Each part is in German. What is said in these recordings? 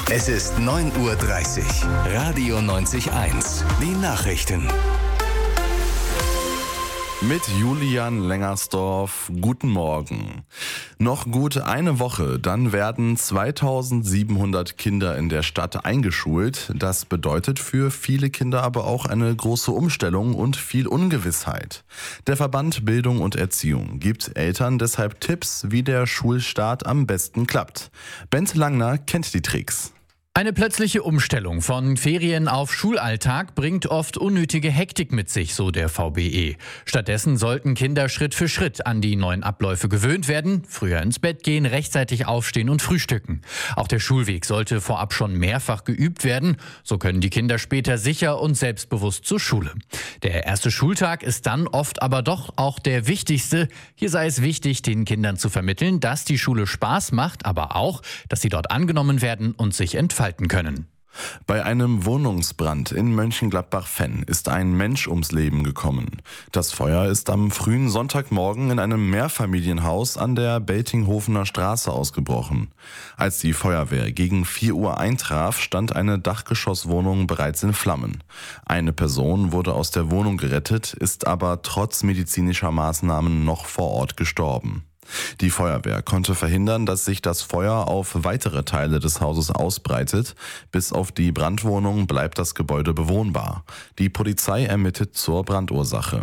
Es ist 9:30 Uhr. Radio 90.1. Die Nachrichten. Mit Julian Lengersdorf, guten Morgen. Noch gut eine Woche, dann werden 2700 Kinder in der Stadt eingeschult. Das bedeutet für viele Kinder aber auch eine große Umstellung und viel Ungewissheit. Der Verband Bildung und Erziehung gibt Eltern deshalb Tipps, wie der Schulstart am besten klappt. Bent Langner kennt die Tricks. Eine plötzliche Umstellung von Ferien auf Schulalltag bringt oft unnötige Hektik mit sich, so der VBE. Stattdessen sollten Kinder Schritt für Schritt an die neuen Abläufe gewöhnt werden, früher ins Bett gehen, rechtzeitig aufstehen und frühstücken. Auch der Schulweg sollte vorab schon mehrfach geübt werden, so können die Kinder später sicher und selbstbewusst zur Schule. Der erste Schultag ist dann oft aber doch auch der wichtigste. Hier sei es wichtig, den Kindern zu vermitteln, dass die Schule Spaß macht, aber auch, dass sie dort angenommen werden und sich entfalten können. Bei einem Wohnungsbrand in Mönchengladbach-Venn ist ein Mensch ums Leben gekommen. Das Feuer ist am frühen Sonntagmorgen in einem Mehrfamilienhaus an der Beltinghofener Straße ausgebrochen. Als die Feuerwehr gegen 4 Uhr eintraf, stand eine Dachgeschosswohnung bereits in Flammen. Eine Person wurde aus der Wohnung gerettet, ist aber trotz medizinischer Maßnahmen noch vor Ort gestorben. Die Feuerwehr konnte verhindern, dass sich das Feuer auf weitere Teile des Hauses ausbreitet. Bis auf die Brandwohnung bleibt das Gebäude bewohnbar. Die Polizei ermittelt zur Brandursache.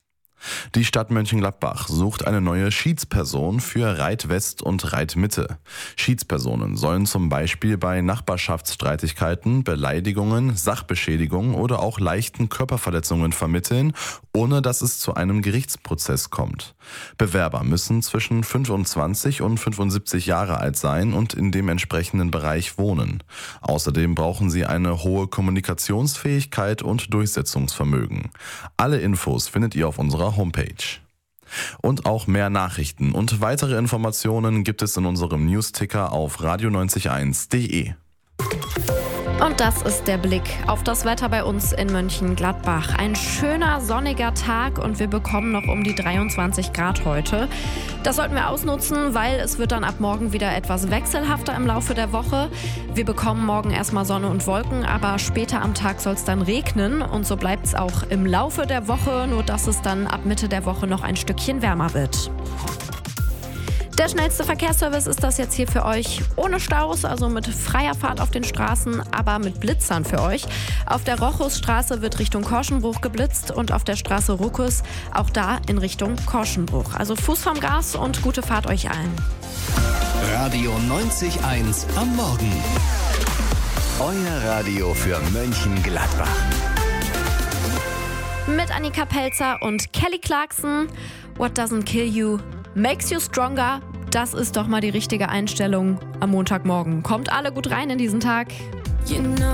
Die Stadt Mönchengladbach sucht eine neue Schiedsperson für Reit West und Reit Mitte. Schiedspersonen sollen zum Beispiel bei Nachbarschaftsstreitigkeiten, Beleidigungen, Sachbeschädigungen oder auch leichten Körperverletzungen vermitteln, ohne dass es zu einem Gerichtsprozess kommt. Bewerber müssen zwischen 25 und 75 Jahre alt sein und in dem entsprechenden Bereich wohnen. Außerdem brauchen sie eine hohe Kommunikationsfähigkeit und Durchsetzungsvermögen. Alle Infos findet ihr auf unserer Homepage. Und auch mehr Nachrichten und weitere Informationen gibt es in unserem Newsticker auf radio901.de. Und das ist der Blick auf das Wetter bei uns in Mönchengladbach. Ein schöner sonniger Tag und wir bekommen noch um die 23 Grad heute. Das sollten wir ausnutzen, weil es wird dann ab morgen wieder etwas wechselhafter im Laufe der Woche. Wir bekommen morgen erstmal Sonne und Wolken, aber später am Tag soll es dann regnen und so bleibt es auch im Laufe der Woche, nur dass es dann ab Mitte der Woche noch ein Stückchen wärmer wird. Der schnellste Verkehrsservice ist das jetzt hier für euch ohne Staus, also mit freier Fahrt auf den Straßen, aber mit Blitzern für euch. Auf der Rochusstraße wird Richtung Korschenbruch geblitzt und auf der Straße Ruckus auch da in Richtung Korschenbruch. Also Fuß vom Gas und gute Fahrt euch allen. Radio 90.1 am Morgen. Euer Radio für Mönchengladbach. Mit Annika Pelzer und Kelly Clarkson. What doesn't kill you makes you stronger. Das ist doch mal die richtige Einstellung am Montagmorgen. Kommt alle gut rein in diesen Tag.